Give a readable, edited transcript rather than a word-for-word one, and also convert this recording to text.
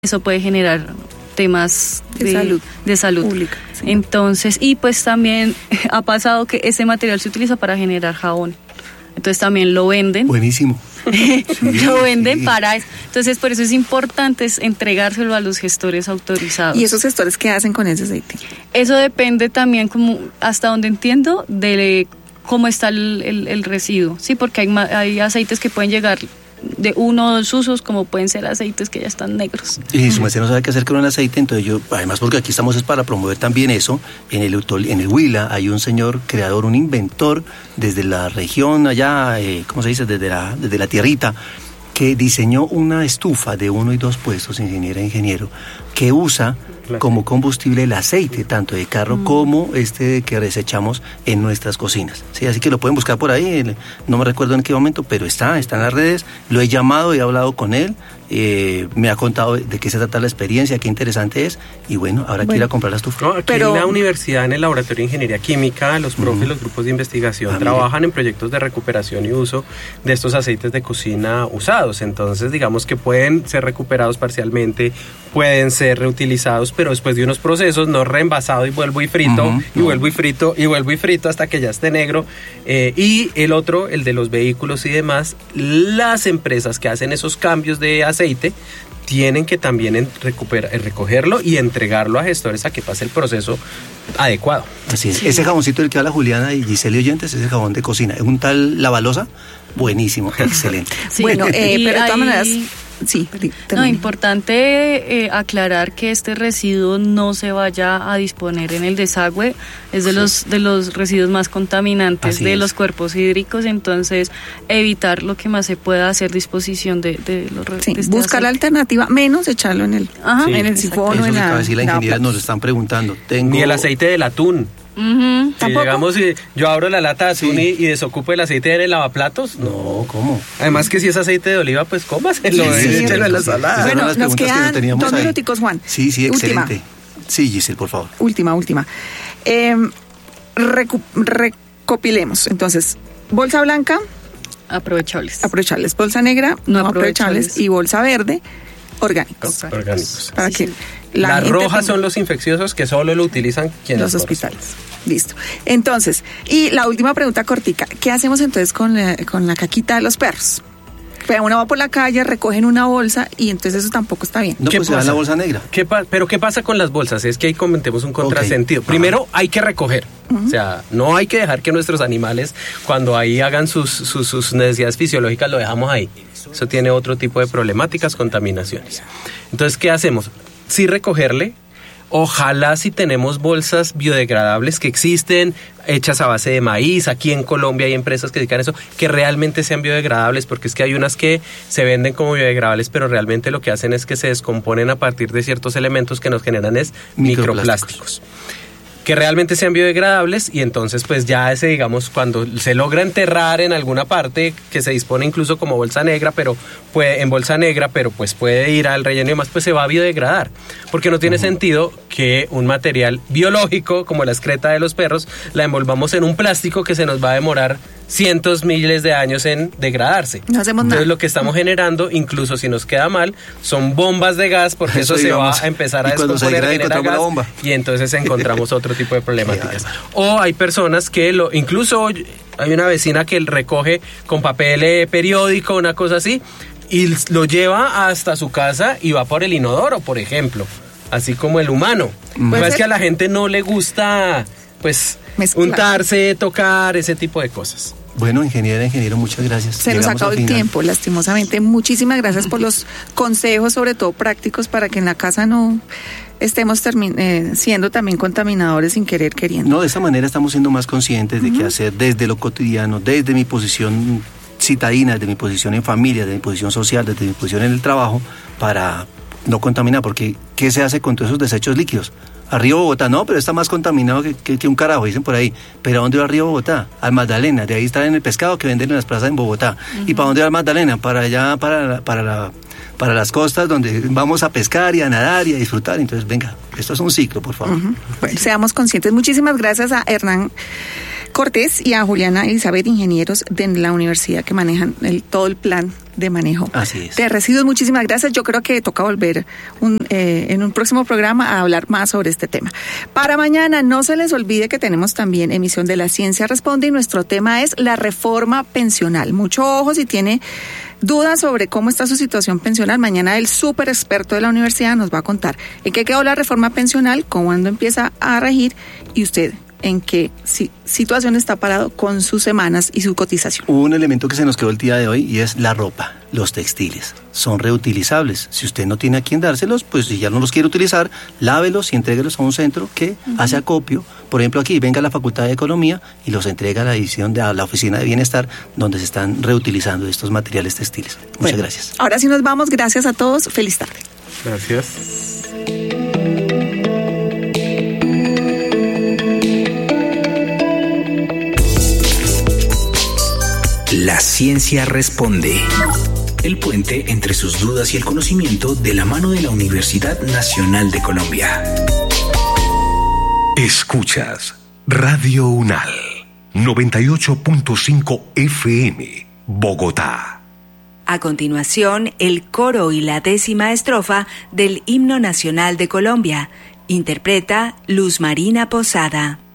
eso puede generar temas de salud pública. Sí. Entonces, y pues también ha pasado que ese material se utiliza para generar jabón. Entonces también lo venden. Buenísimo. Lo venden para eso. Entonces por eso es importante entregárselo a los gestores autorizados. ¿Y esos gestores qué hacen con ese aceite? Eso depende también, como hasta donde entiendo, de cómo está el residuo, sí, porque hay aceites que pueden llegar de 1 o 2 usos, como pueden ser aceites que ya están negros. Y su merced no sabe qué hacer con el aceite, entonces yo, además porque aquí estamos es para promover también eso, en el Huila hay un señor creador, un inventor, desde la región allá, ¿cómo se dice? Desde la tierrita, que diseñó una estufa de 1 y 2 puestos, ingeniero, que usa como combustible el aceite, tanto de carro como que desechamos en nuestras cocinas. Sí, así que lo pueden buscar por ahí, no me recuerdo en qué momento, pero está en las redes, lo he llamado, he hablado con él, me ha contado de qué se trata la experiencia, qué interesante es, y bueno, ahora quiero ir a comprar la estufa. No, aquí en la universidad, en el laboratorio de ingeniería química, los profes, los grupos de investigación trabajan en proyectos de recuperación y uso de estos aceites de cocina usados, entonces digamos que pueden ser recuperados parcialmente, pueden ser reutilizados, pero después de unos procesos, no reenvasado y vuelvo y frito, vuelvo y frito hasta que ya esté negro. Y el otro, el de los vehículos y demás, las empresas que hacen esos cambios de aceite tienen que también recogerlo y entregarlo a gestores a que pase el proceso adecuado. Así es. Ese jaboncito del que habla Juliana y Giselle Oyentes es el jabón de cocina. Es un tal Lavalosa, buenísimo, excelente. Sí, bueno, pero de todas maneras... Sí, no, importante aclarar que este residuo no se vaya a disponer en el desagüe, es de los residuos más contaminantes los cuerpos hídricos, entonces evitar lo que más se pueda, hacer disposición de los residuos. Buscar la alternativa, menos echarlo en el sifón o en la... Eso la ingeniera nos lo están preguntando. Ni el aceite del atún. Si llegamos y yo abro la lata de atún y desocupo el aceite en el lavaplatos, no, ¿cómo? Además que si es aceite de oliva, pues cómaselo, échalo en la salada. Bueno, nos quedan 2 minuticos, Juan. Sí, excelente. Sí, Giselle, por favor. Última. Recopilemos. Entonces, bolsa blanca, aprovechables. Bolsa negra, no aprovechables. Y bolsa verde, orgánicos. Para que las rojas son los infecciosos que solo lo utilizan los hospitales. Listo. Entonces, y la última pregunta cortica, ¿qué hacemos entonces con la caquita de los perros? Uno va por la calle, recogen una bolsa y entonces eso tampoco está bien. No, pues se da la bolsa negra. Pero ¿qué pasa con las bolsas? Es que ahí comentemos un contrasentido. Primero, hay que recoger. O sea, no hay que dejar que nuestros animales, cuando ahí hagan sus necesidades fisiológicas, lo dejamos ahí. Eso tiene otro tipo de problemáticas, contaminaciones. Entonces, ¿qué hacemos? Sí recogerle. Ojalá si tenemos bolsas biodegradables que existen, hechas a base de maíz, aquí en Colombia hay empresas que dedican eso, que realmente sean biodegradables, porque es que hay unas que se venden como biodegradables, pero realmente lo que hacen es que se descomponen a partir de ciertos elementos que nos generan microplásticos. Que realmente sean biodegradables, y entonces pues ya digamos, cuando se logra enterrar en alguna parte, que se dispone incluso como bolsa negra, pero pues puede ir al relleno y demás, pues se va a biodegradar, porque no tiene sentido que un material biológico como la excreta de los perros la envolvamos en un plástico que se nos va a demorar cientos, miles de años en degradarse. No hacemos nada. Entonces lo que estamos generando, incluso si nos queda mal, son bombas de gas, porque eso se va a empezar a descomponer, genera gas, y entonces encontramos otro tipo de problemáticas. O hay personas que incluso hay una vecina que recoge con papel periódico, una cosa así, y lo lleva hasta su casa y va por el inodoro, por ejemplo, así como el humano. Pues es que a la gente no le gusta, pues, untarse, tocar, ese tipo de cosas. Bueno, ingeniero, muchas gracias. Se nos acabó el tiempo, lastimosamente. Muchísimas gracias por los consejos, sobre todo prácticos, para que en la casa no estemos siendo también contaminadores sin queriendo. No, de esta manera estamos siendo más conscientes de qué hacer desde lo cotidiano, desde mi posición citadina, desde mi posición en familia, desde mi posición social, desde mi posición en el trabajo, para no contaminar, porque ¿qué se hace con todos esos desechos líquidos? Arriba Bogotá, no, pero está más contaminado que un carajo, dicen por ahí. ¿Pero a dónde va arriba Bogotá? Al Magdalena, de ahí está en el pescado que venden en las plazas en Bogotá. ¿Y para dónde va el Magdalena? Para allá, para las costas donde vamos a pescar y a nadar y a disfrutar. Entonces, venga, esto es un ciclo, por favor. Bueno, seamos conscientes. Muchísimas gracias a Hernán Cortés y a Juliana Elizabeth, ingenieros de la universidad que manejan todo el plan de manejo de residuos. Muchísimas gracias. Yo creo que toca volver en un próximo programa a hablar más sobre este tema. Para mañana, no se les olvide que tenemos también emisión de La Ciencia Responde y nuestro tema es la reforma pensional. Mucho ojo si tiene dudas sobre cómo está su situación pensional. Mañana el súper experto de la universidad nos va a contar en qué quedó la reforma pensional, cuándo empieza a regir y usted en qué situación está parado con sus semanas y su cotización. Un elemento que se nos quedó el día de hoy y es la ropa, los textiles. Son reutilizables. Si usted no tiene a quién dárselos, pues si ya no los quiere utilizar, lávelos y entréguelos a un centro que hace acopio. Por ejemplo, aquí venga a la Facultad de Economía y los entrega a la división de la Oficina de Bienestar, donde se están reutilizando estos materiales textiles. Muchas gracias. Ahora sí nos vamos. Gracias a todos. Feliz tarde. Gracias. La Ciencia Responde. El puente entre sus dudas y el conocimiento de la mano de la Universidad Nacional de Colombia. Escuchas Radio UNAL 98.5 FM, Bogotá. A continuación, el coro y la 10ª estrofa del Himno Nacional de Colombia. Interpreta Luz Marina Posada.